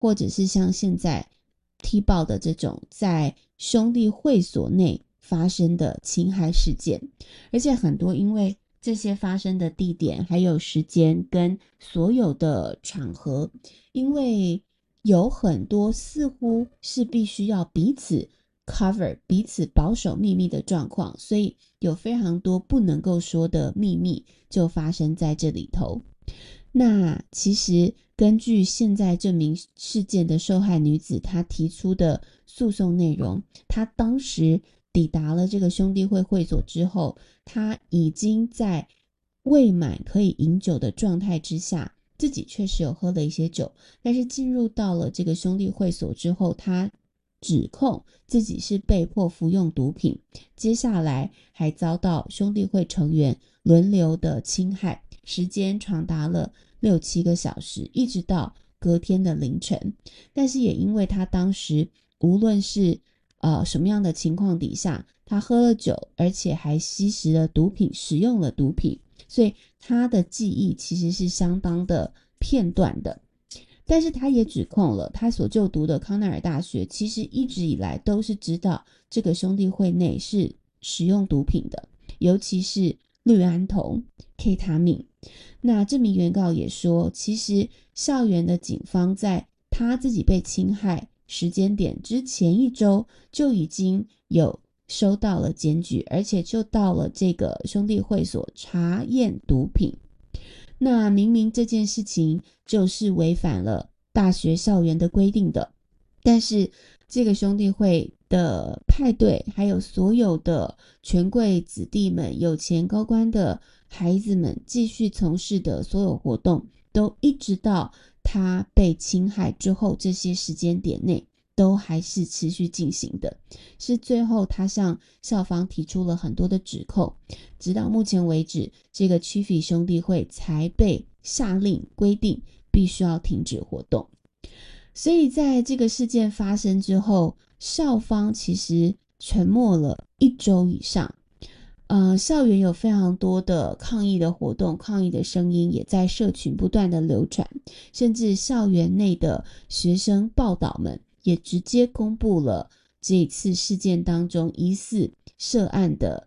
或者是像现在踢爆的这种在兄弟会所内发生的侵害事件。而且很多因为这些发生的地点还有时间跟所有的场合，因为有很多似乎是必须要彼此 cover 彼此保守秘密的状况，所以有非常多不能够说的秘密就发生在这里头。那其实根据现在这名事件的受害女子她提出的诉讼内容，她当时抵达了这个兄弟会会所之后，她已经在未满可以饮酒的状态之下，自己确实有喝了一些酒，但是进入到了这个兄弟会所之后，她指控自己是被迫服用毒品，接下来还遭到兄弟会成员轮流的侵害，时间长达了6-7个小时，一直到隔天的凌晨。但是也因为他当时无论是什么样的情况底下，他喝了酒，而且还吸食了毒品，使用了毒品，所以他的记忆其实是相当的片段的。但是他也指控了他所就读的康奈尔大学其实一直以来都是知道这个兄弟会内是使用毒品的，尤其是氯胺酮 K 他命。那这名原告也说，其实校园的警方在他自己被侵害时间点之前1周就已经有收到了检举，而且就到了这个兄弟会所查验毒品。那明明这件事情就是违反了大学校园的规定的，但是这个兄弟会的派对还有所有的权贵子弟们、有钱高官的孩子们继续从事的所有活动，都一直到他被侵害之后，这些时间点内都还是持续进行的，是最后他向校方提出了很多的指控，直到目前为止，这个区翡兄弟会才被下令规定必须要停止活动。所以在这个事件发生之后，校方其实沉默了1周以上。校园有非常多的抗议的活动，抗议的声音也在社群不断的流传，甚至校园内的学生报道们也直接公布了这一次事件当中疑似涉案的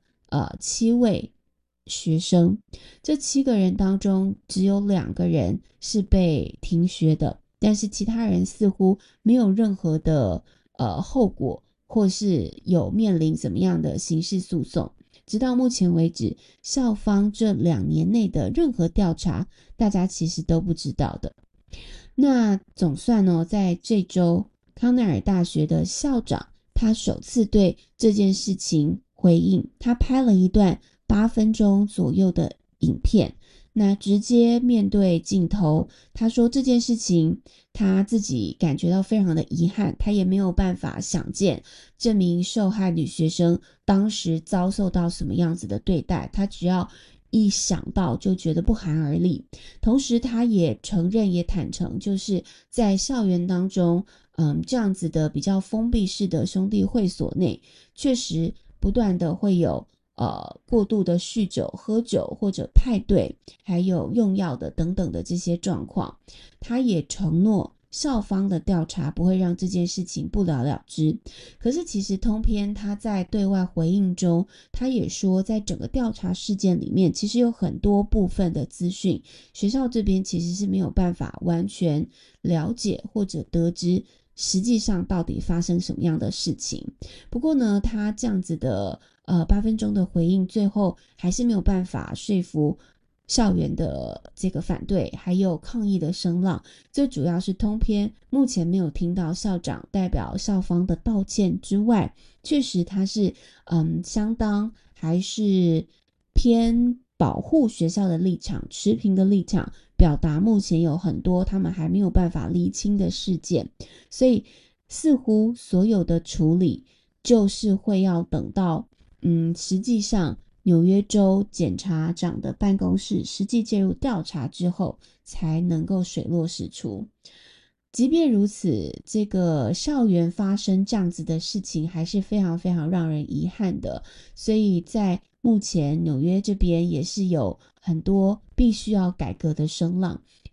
7位学生。这7个人当中只有2个人是被停学的，但是其他人似乎没有任何的后果，或是有面临怎么样的刑事诉讼。直到目前为止，校方这2年内的任何调查，大家其实都不知道的。那总算呢，在这周，康奈尔大学的校长他首次对这件事情回应，他拍了一段8分钟左右的影片，那直接面对镜头，他说这件事情他自己感觉到非常的遗憾，他也没有办法想见这名受害女学生当时遭受到什么样子的对待，他只要一想到就觉得不寒而栗。同时他也承认也坦诚，就是在校园当中这样子的比较封闭式的兄弟会所内，确实不断的会有过度的酗酒、喝酒或者派对，还有用药的等等的这些状况。他也承诺校方的调查不会让这件事情不了了之。可是其实通篇他在对外回应中，他也说在整个调查事件里面，其实有很多部分的资讯，学校这边其实是没有办法完全了解或者得知实际上到底发生什么样的事情。不过呢，他这样子的8分钟的回应，最后还是没有办法说服校园的这个反对还有抗议的声浪。最主要是通篇目前没有听到校长代表校方的道歉之外，确实他是相当还是偏保护学校的立场，持平的立场，表达目前有很多他们还没有办法厘清的事件。所以似乎所有的处理就是会要等到实际上纽约州检察长的办公室实际介入调查之后，才能够水落石出。即便如此，这个校园发生这样子的事情还是非常非常让人遗憾的。所以在目前纽约这边也是有很多必须要改革的声浪，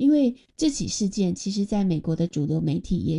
因为这起事件其实在美国的主流媒体